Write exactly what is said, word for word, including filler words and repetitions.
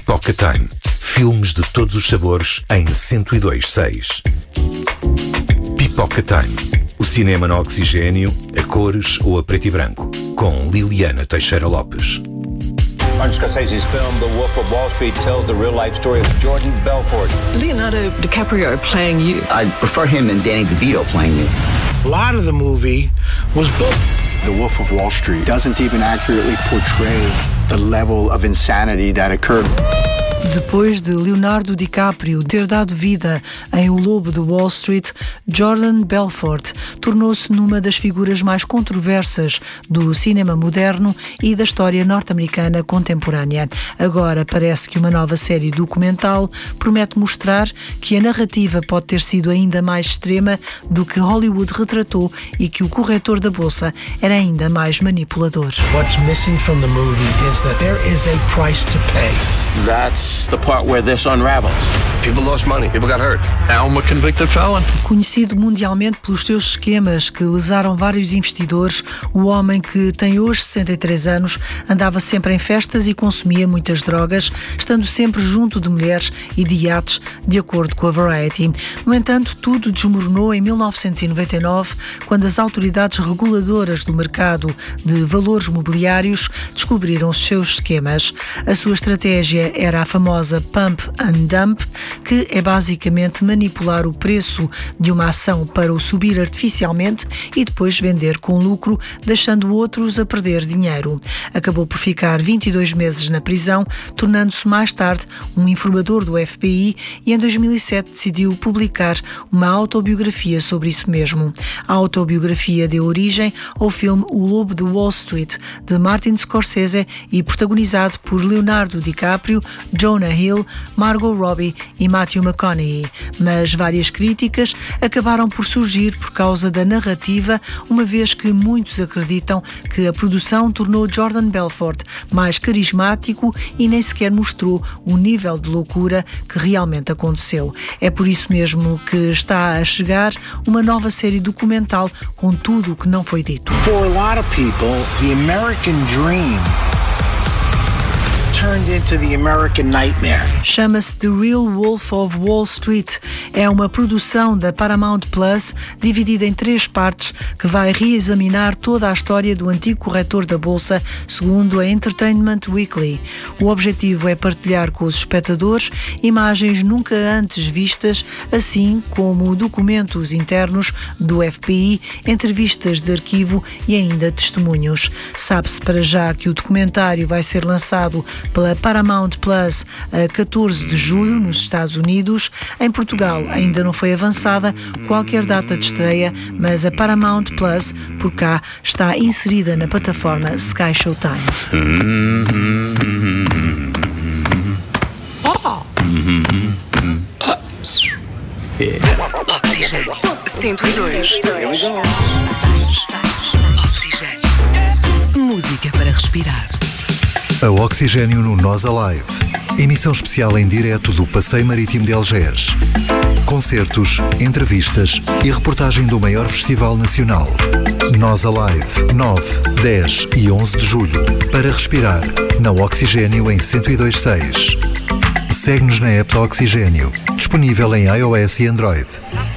Pipoca Time. Filmes de todos os sabores em cento e dois ponto seis. Pipoca Time. O cinema no oxigênio, a cores ou a preto e branco. Com Liliana Teixeira Lopes. Martin Scorsese's film The Wolf of Wall Street tells the real-life story of Jordan Belfort. Leonardo DiCaprio playing you. I prefer him than Danny DeVito playing me. A lot of the movie was built. The Wolf of Wall Street doesn't even accurately portray the level of insanity that occurred. Depois de Leonardo DiCaprio ter dado vida em O Lobo de Wall Street, Jordan Belfort tornou-se numa das figuras mais controversas do cinema moderno e da história norte-americana contemporânea. Agora parece que uma nova série documental promete mostrar que a narrativa pode ter sido ainda mais extrema do que Hollywood retratou e que o corretor da bolsa era ainda mais manipulador. What's missing from the movie is that there is a price to pay. That's the part where this unravels. People lost money. People got hurt. Now I'm a convicted felon. Conhecido mundialmente pelos seus esquemas que lesaram vários investidores, o homem que tem hoje sessenta e três anos andava sempre em festas e consumia muitas drogas, estando sempre junto de mulheres e de iates, de acordo com a Variety. No entanto, tudo desmoronou em mil novecentos e noventa e nove, quando as autoridades reguladoras do mercado de valores mobiliários descobriram os seus esquemas. A sua estratégia era a famosa Pump and Dump, que é basicamente manipular o preço de uma ação para o subir artificialmente e depois vender com lucro, deixando outros a perder dinheiro. Acabou por ficar vinte e dois meses na prisão, tornando-se mais tarde um informador do F B I e em dois mil e sete decidiu publicar uma autobiografia sobre isso mesmo. A autobiografia deu origem ao filme O Lobo de Wall Street, de Martin Scorsese e protagonizado por Leonardo DiCaprio, Jonah Hill, Margot Robbie e Matthew McConaughey. Mas várias críticas acabaram por surgir por causa da narrativa, uma vez que muitos acreditam que a produção tornou Jordan Belfort mais carismático e nem sequer mostrou o nível de loucura que realmente aconteceu. É por isso mesmo que está a chegar uma nova série documental com tudo o que não foi dito. For a lot of people, the American dream turned into the American nightmare. Chama-se The Real Wolf of Wall Street. É uma produção da Paramount Plus, dividida em três partes, que vai reexaminar toda a história do antigo corretor da bolsa, segundo a Entertainment Weekly. O objetivo é partilhar com os espectadores imagens nunca antes vistas, assim como documentos internos do F B I, entrevistas de arquivo e ainda testemunhos. Sabe-se para já que o documentário vai ser lançado pela Paramount Plus a catorze de julho nos Estados Unidos. Em Portugal ainda não foi avançada qualquer data de estreia, mas a Paramount Plus, por cá, está inserida na plataforma Sky Showtime. Oh. Oxigênio cento e dois. Oxigênio. Música para respirar. A Oxigênio no Nós Alive. Emissão especial em direto do Passeio Marítimo de Algés. Concertos, entrevistas e reportagem do maior festival nacional. Nós Alive, nove, dez e onze de julho. Para respirar, na Oxigênio em cento e dois ponto seis. Segue-nos na app da Oxigênio, disponível em iOS e Android.